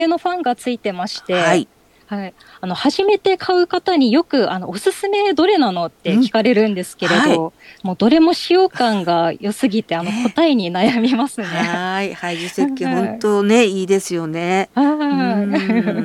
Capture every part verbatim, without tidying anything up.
のファンがついてましはて、 い。 はい、あの初めて買う方によくあのおすすめどれなのってうん。 聞かれるんですけれはい。 ど、もうどれも使用感が良すぎてあのね。 答えに悩みますね。 はい、ハイジ石鹸本はい。 当ね、いいですよね。うーはい。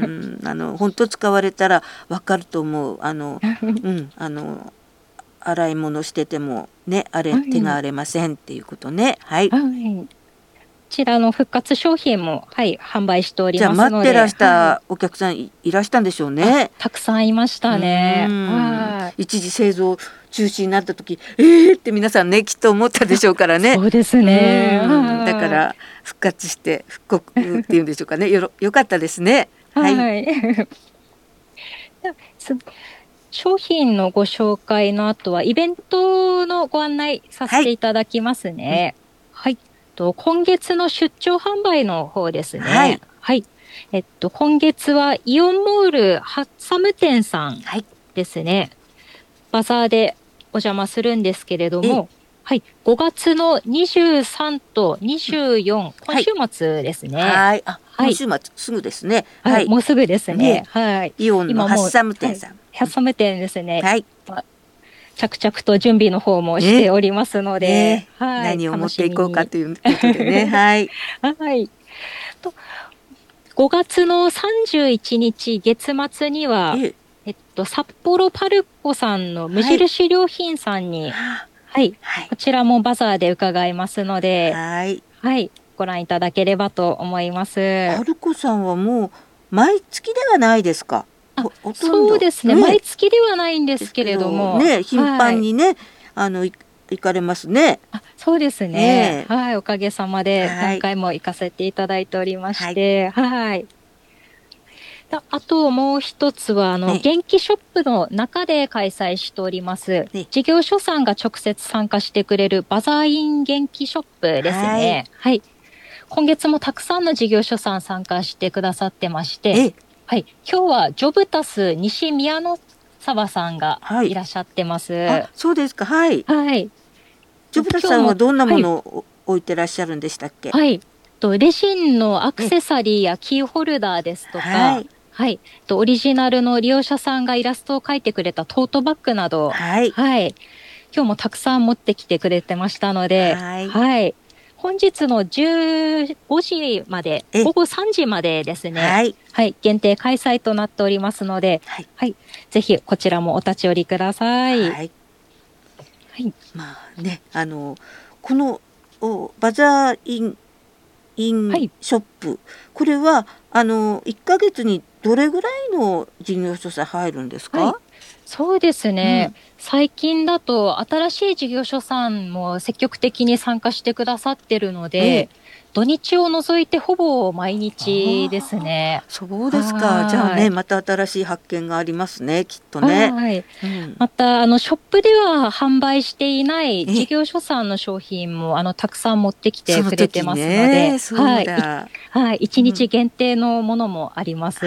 ん、あの本当使われたらわかると思う。あの、うん、あの洗い物しててもね、あれ手がはい。 荒れませんっていうことね。はい。 はい。こちらの復活商品も、はい、販売しておりじゃあますので、 待ってらしはい。 たお客さんいいらしたんでしょうあ、 ね。 たくさんいましうーたね。 ん、 はい。 一時製造中止になった時、ええって皆さんね、きっと思ったであ、 しょうからね。 そうですうね。 ーん、だかはい。 ら復活して復刻っていうんでしょうかね。よろ良かったですね。はい。 はい。ではつ商品のご紹介の後は、イベントのご案内させはい。 ていただきますうん。 ね。はい。と、今月の出張販売の方ですね。 はい。 はい。えっと、今月はイオンモールハッサム店さんはい。 ですね。バザーでお邪魔するんですけれどええ。 も、はい。ごがつのにじゅうさんとにじゅうよん、今はい。 週末ですね。 はい。あ、 はい。 今週末すぐですね。 はい、 はい。 もうすぐですね、 ね。はい。 イオンの今もう、 ハッサムはい。 店さん。 ハッサム店ですね。 はい。 まあ着々と準備の方もしてね。 おりますので、 ね。 はい。 何を持楽っていこうかしみに。 ということでね。はい。 はい。と、ごがつのさんじゅういちにち月末には、 ええ。 えっと、札幌パルコさんの無はい。 印良品さんに、 はあ、 はい。 はい。 こちらもバザーで伺いますので、 はい。 はい。ご覧いただければと思います。 パルコさんはもう毎月ではないですか。 あ、 ほほとんどそうですね。毎ね。 月ではないんでですすけれどけど、 も、 ね、頻はい。 繁にね、あのい行かれますね。 あ、そうですね。 ええ。 はい。おかげさまではい。 何回も行かせていただいておりましはい。 て、はい。だあともう一つは、あの、 ね、 元気ショップの中で開催しております、 ね。 事業所さんが直接参加してくれるバザーイン元気ショップですはい。 ね。はい。今月もたくさんの事業所さん参加してくださってまして、 ええ、 はい。今日はジョブタス西宮の沢さんがはい。 いらっしゃってます。 あ、そうですか。はい。 はい。 ジョブタさんは今日も、 どんなもはい。 のを置いてらっしゃるんでしたっけ？ はい。と、レジンのアクえ、 セサリーやキーホルダーですとか、 はい。 はい。と、オリジナルの利用者さんがイラストを描いてくれたトートバッグなど、 はい。 はい。今日もたくさん持ってきてくれてましたので、 はい。 はい。本日のじゅうごじまで、 え、 午後さんじまでですね、 はい。 はい。限定開催となっておりますので、 はい。 はい。ぜひこちらもお立ち寄りください。 はい。 はい。 まあね、あの、この、おバザーインインはい。 ショップ、これは、あの、いっかげつにどれぐらいの事業所さん入るんですはい。 か？ そうですね。 うん。 最近だと新しい事業所さんも積極的に参加してくださってるのええ。 で、土日を除いてほぼ毎日ですああ、 ね。 そうですか。じゃあね、 はーい。 また新しい発見がありますね、きっとね。 はい。 うん。 また、あの、ショップでは販売していないええ、 事業所さんの商品も、あの、たくさん持ってきてそのくれて時ますので、 ね、そうはい。いだ。 はい。一うん。 日限定のものもあります。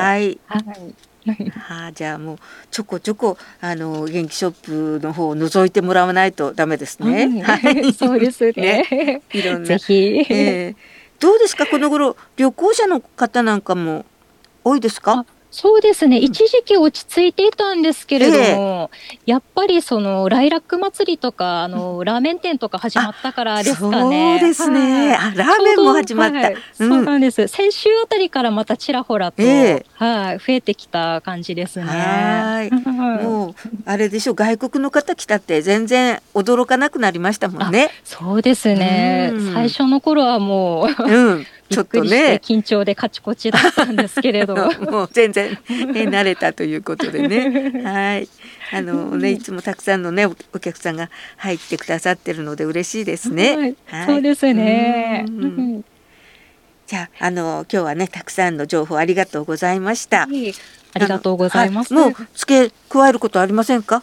はい。 はい。 はあ、じゃあもうちょこちょこあの元気ショップの方を覗いてもらわないとダメですね。ははい。そうでい。 すね、 ね。 いろぜんな、 ひ。 えー、どうですかこの頃旅行者の方なんかも多いですか？ あ、そうですね。 うん。 一時期落ち着いていたんですけれどええ。 も、やっぱりその、ライラック祭りとか、あうん。 の、ラーメン店とか始あ、 まったからですかね。 そうですね。 はい。 あ、ラーメンもちょうど、 始まった。 はい。そううん。 なんです。先週あたりからまたちらほらと、 ええ。 はい、増えてきた感じですね。 はーい。 はい。 もうあれでしょ、外国の方来たって全然驚かなくなりましたもんあ、 ね。 そうですうね。最ーん。 初の頃はもううん、 びっちょっくりしてとね。 緊張でカチコチだったんですけれど。 もう全然、ね、慣れたということでね。はい。あうのね、いん、 つもたくさんのね、おお客さんが入ってくださってるので嬉しいですね。 はい、 はい。 そうですうーね。うん。 ん、 じゃあ、あの今日はね、たくさんの情報ありがとうございました。 はい、ありあの、 がとうござはい、 います。 もう付け加えることありませんか？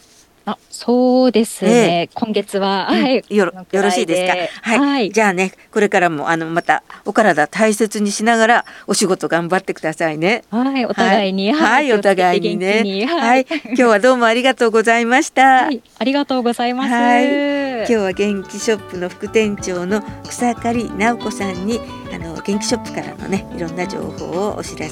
あ、そうですね。今月は、 うんはい、 よろこのくよろらいしいですか。 で、 はい、 はい。 じゃあね、これからもあのまたお体大切にしながらお仕事頑張ってくださいね。 はい、おはい、 互いに、はい、 はい、 気をつけてお互いにね。 元気に、はい。 はい、今日はどうもありがとうございました。 はい、ありがとうございます。 はい、今日は元気ショップの副店長の草刈直子さんにあの元気ショップからのねいろんな情報をお知らせ